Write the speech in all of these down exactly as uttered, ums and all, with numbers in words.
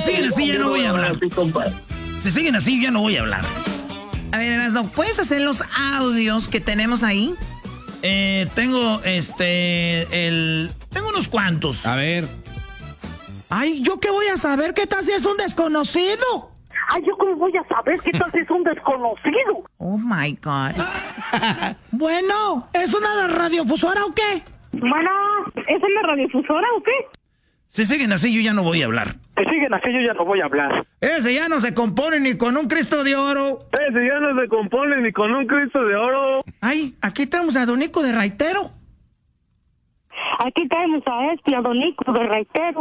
siguen así ya no voy a hablar. Si siguen así ya no voy a hablar. A ver, Erasno, ¿puedes hacer los audios que tenemos ahí? Eh, tengo, este, el... Tengo unos cuantos. A ver. Ay, ¿yo qué voy a saber? ¿Qué tal si es un desconocido? Ay, ¿yo cómo voy a saber qué tal si es un desconocido? Oh, my God. Bueno, ¿es una radiofusora o qué? Bueno, ¿es una radiodifusora o qué? Si siguen así, yo ya no voy a hablar. Si siguen así, yo ya no voy a hablar. Ese ya no se compone ni con un Cristo de oro. Ese ya no se compone ni con un Cristo de oro. Ay, aquí tenemos a Donico de Raitero. Aquí tenemos a este, a Donico de Raitero.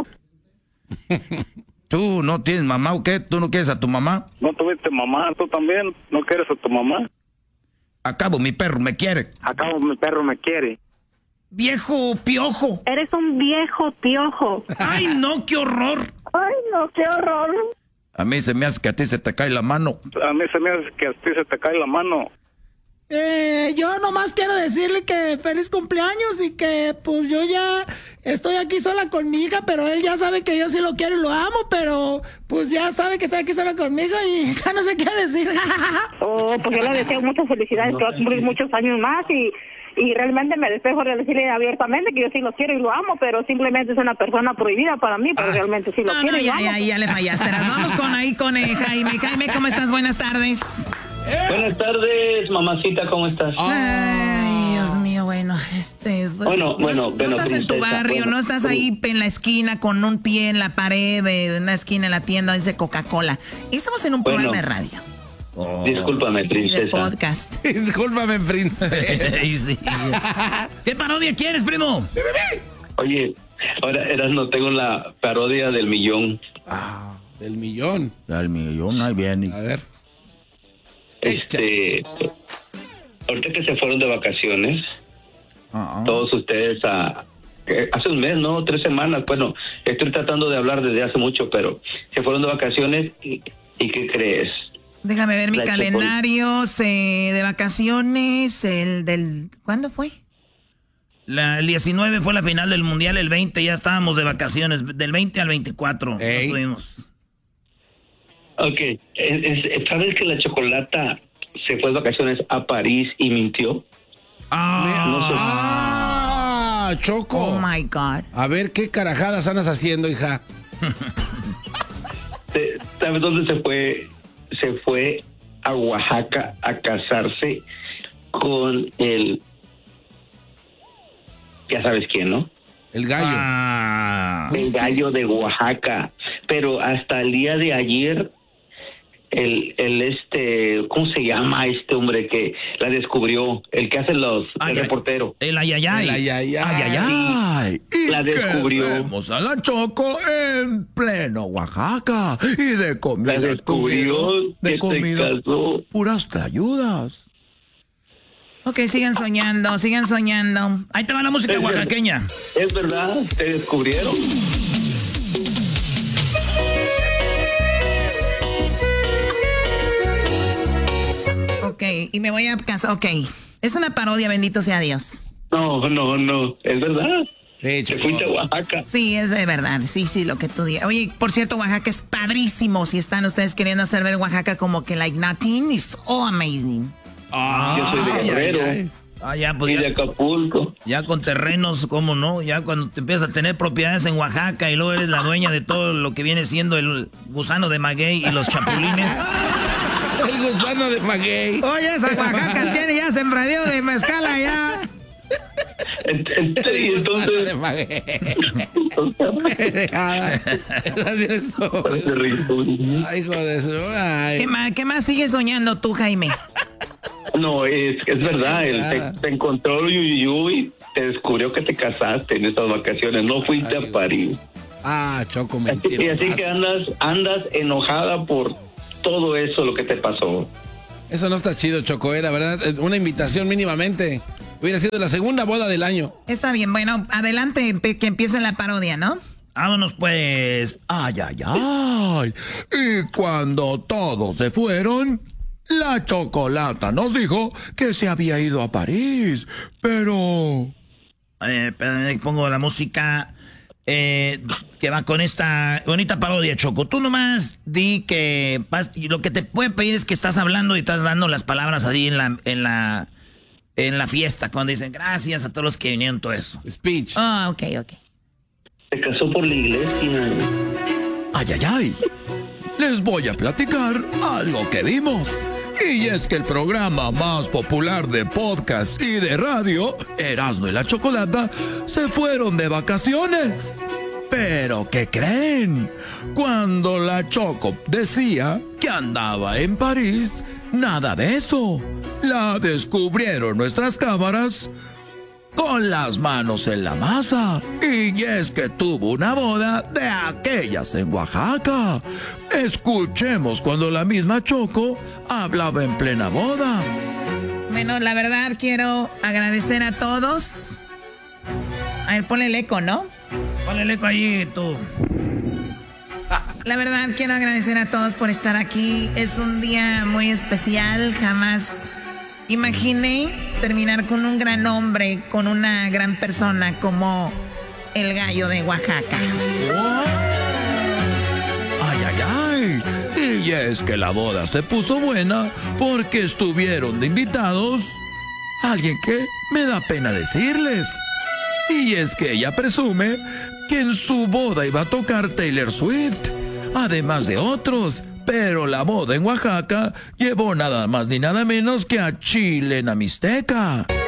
¿Tú no tienes mamá o qué? ¿Tú no quieres a tu mamá? ¿No tuviste mamá? ¿Tú también? ¿No quieres a tu mamá? Acabo, mi perro me quiere. Acabo, mi perro me quiere. Viejo piojo. Eres un viejo piojo. Ay, no, qué horror. Ay, no, qué horror. A mí se me hace que a ti se te cae la mano. A mí se me hace que a ti se te cae la mano. Eh, yo nomás quiero decirle que feliz cumpleaños y que pues yo ya estoy aquí sola con mi hija, pero él ya sabe que yo sí lo quiero y lo amo, pero pues ya sabe que está aquí sola conmigo y ya no sé qué decir. Oh, pues yo le deseo muchas felicidades, que va a cumplir muchos años más y, y realmente me despejo de decirle abiertamente que yo sí lo quiero y lo amo, pero simplemente es una persona prohibida para mí, pero ah, realmente sí lo no, quiero no, y ya, lo amo. ya, ya le fallaste. Vamos con ahí con eh, Jaime. Jaime, ¿cómo estás? Buenas tardes. Buenas tardes, mamacita, ¿cómo estás? Ay, Dios mío, bueno, este... Bueno, no, bueno, no, bueno, no estás en tu barrio, bueno, no estás ahí en la esquina con un pie en la pared de una esquina en la tienda, dice Coca-Cola. Y estamos en un programa bueno, de radio. Oh. Discúlpame, princesa. Y de podcast. Discúlpame, princesa. Sí. ¿Qué parodia quieres, primo? Oye, ahora eras no tengo la parodia del millón. Ah, del millón. Del millón, ahí viene. A ver. Este, ahorita que se fueron de vacaciones, uh-uh. todos ustedes a, hace un mes, ¿no? Tres semanas, bueno, estoy tratando de hablar desde hace mucho, pero se fueron de vacaciones y, ¿y qué crees? Déjame ver mi La calendario se, de vacaciones, el del... ¿Cuándo fue? La, el diecinueve fue la final del Mundial, el veinte ya estábamos de vacaciones, del veinte al veinticuatro Ey. estuvimos. Ok, es, es, ¿sabes que la Chocolata se fue de vacaciones a París y mintió? Ah, no sé. ah Choco. Oh my God. A ver, ¿qué carajadas andas haciendo, hija? ¿Sabes dónde se fue? Se fue a Oaxaca a casarse con el... Ya sabes quién, ¿no? El gallo. Ah, El gallo de Oaxaca. Pero hasta el día de ayer, el, el este, ¿cómo se llama este hombre que la descubrió? El que hace los, ay, el reportero. El ayayay. El ayayay. Ayayay. Sí, la descubrió. Vemos a la Choco en pleno Oaxaca. Y de comida. La descubrió, comida, de que comida. se casó. Puras tlayudas. Ok, sigan soñando, sigan soñando. Ahí te va la música Es oaxaqueña. Es verdad, te descubrieron. Ok, y me voy a casar. Ok, es una parodia, bendito sea Dios. No, no, no, es verdad. Sí, Te fuiste a Oaxaca. Sí, es de verdad. Sí, sí, lo que tú digas. Oye, por cierto, Oaxaca es padrísimo. Si están ustedes queriendo hacer ver Oaxaca como que like nothing, it's all amazing. Ah, Yo soy de Guerrero. ay, ay. Ah, ya, pues Y ya, de Acapulco. ya con terrenos, ¿cómo no? Ya cuando te empiezas a tener propiedades en Oaxaca y luego eres la dueña de todo lo que viene siendo el gusano de maguey y los chapulines. El gusano de maguey. Oye, esa Oaxaca tiene ya sembradío de mezcal allá. Ent- ent- y El gusano entonces, de maguey. parece ridículo. Ay, hijo de su... Ay. ¿Qué más, ¿Qué más sigues soñando tú, Jaime? No, es, es verdad, él te, te encontró Yuyu y te descubrió que te casaste en estas vacaciones, no fuiste Ay, a París. Ah, Choco, Así, mentira. y así que andas, andas enojada por todo eso, lo que te pasó. Eso no está chido, Choco, eh, la verdad. Una invitación mínimamente. Hubiera sido la segunda boda del año. Está bien, bueno, adelante, empe- que empiece la parodia, ¿no? Vámonos pues. Ay, ay, ay. Y cuando todos se fueron, la Chocolata nos dijo que se había ido a París, pero... Eh, espérame, pongo la música. eh, que va con esta bonita parodia, Choco. Tú nomás di que lo que te pueden pedir es que estás hablando y estás dando las palabras ahí en la en la en la fiesta cuando dicen gracias a todos los que vinieron, todo eso. Speech. Ah, ok, ok. Se casó por la iglesia. Ay, ay, ay. Les voy a platicar algo que vimos. Y es que el programa más popular de podcast y de radio, Erasmo y la Chocolata, se fueron de vacaciones. Pero, ¿qué creen? Cuando la Choco decía que andaba en París, nada de eso. La descubrieron nuestras cámaras con las manos en la masa. Y es que tuvo una boda de aquellas en Oaxaca. Escuchemos cuando la misma Choco hablaba en plena boda. Bueno, la verdad quiero agradecer a todos. A ver, ponle el eco, ¿no? Ponle el eco ahí, tú. La verdad quiero agradecer a todos por estar aquí. Es un día muy especial. Jamás imaginé terminar con un gran hombre, con una gran persona como el gallo de Oaxaca. Oh. Ay, ay, ay. Y es que la boda se puso buena porque estuvieron de invitados alguien que me da pena decirles. Y es que ella presume que en su boda iba a tocar Taylor Swift, además de otros. Pero la boda en Oaxaca llevó nada más ni nada menos que a Chilena Mixteca.